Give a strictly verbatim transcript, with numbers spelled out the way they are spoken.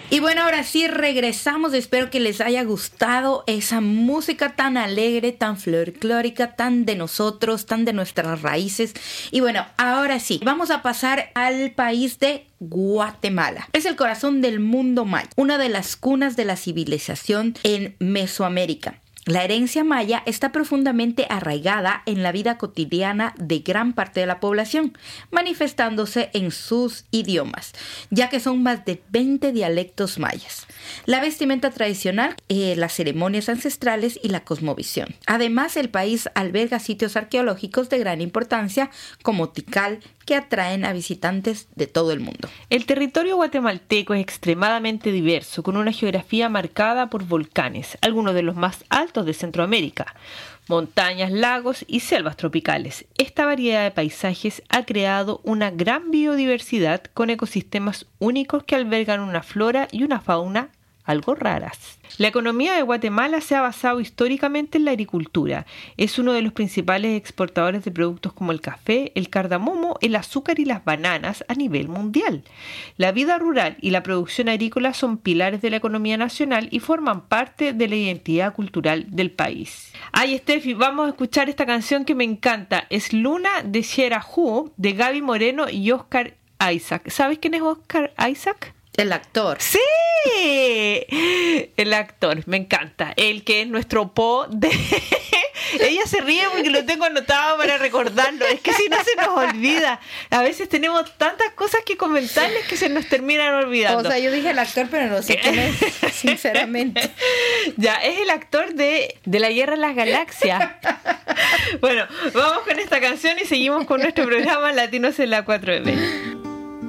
Y bueno, ahora sí regresamos. Espero que les haya gustado esa música tan alegre, tan folclórica, tan de nosotros, tan de nuestras raíces. Y bueno, ahora sí, vamos a pasar al país de Guatemala. Es el corazón del mundo maya, una de las cunas de la civilización en Mesoamérica. La herencia maya está profundamente arraigada en la vida cotidiana de gran parte de la población, manifestándose en sus idiomas, ya que son más de veinte dialectos mayas. La vestimenta tradicional, eh, las ceremonias ancestrales y la cosmovisión. Además, el país alberga sitios arqueológicos de gran importancia como Tikal, que atraen a visitantes de todo el mundo. El territorio guatemalteco es extremadamente diverso, con una geografía marcada por volcanes, algunos de los más altos de Centroamérica, montañas, lagos y selvas tropicales. Esta variedad de paisajes ha creado una gran biodiversidad con ecosistemas únicos que albergan una flora y una fauna algo raras. La economía de Guatemala se ha basado históricamente en la agricultura. Es uno de los principales exportadores de productos como el café, el cardamomo, el azúcar y las bananas a nivel mundial. La vida rural y la producción agrícola son pilares de la economía nacional y forman parte de la identidad cultural del país. Ay, Steffi, vamos a escuchar esta canción que me encanta. Es Luna de Xerajú, de Gaby Moreno y Oscar Isaac. ¿Sabes quién es Oscar Isaac? El actor. ¡Sí! El actor, me encanta. El que es nuestro po de... Ella se ríe porque lo tengo anotado para recordarlo. Es que si no se nos olvida. A veces tenemos tantas cosas que comentarles que se nos terminan olvidando. O sea, yo dije el actor, pero no sé quién es, sinceramente. Ya, es el actor de, de La Guerra de las Galaxias. Bueno, vamos con esta canción y seguimos con nuestro programa Latinos en la cuatro eme.